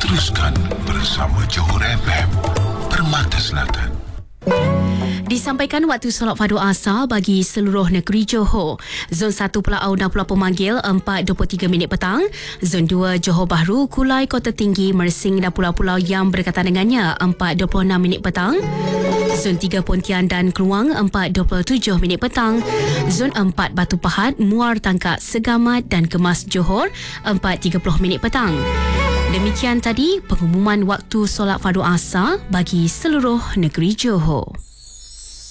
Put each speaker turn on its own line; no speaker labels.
Teruskan bersama Johor FM, Permata Selatan.
Disampaikan waktu solat fardu asar bagi seluruh negeri Johor. Zon 1 Pulau dan Pulau Pemanggil 4.23 minit petang. Zon 2 Johor Bahru, Kulai, Kota Tinggi, Mersing dan pulau-pulau yang berdekatan dengannya 4.26 minit petang. Zon 3 Pontian dan Keluang 4.27 minit petang. Zon 4 Batu Pahat, Muar Tangkak, Segamat dan Kemas Johor 4.30 minit petang. Demikian tadi pengumuman waktu solat fardu asar bagi seluruh negeri Johor.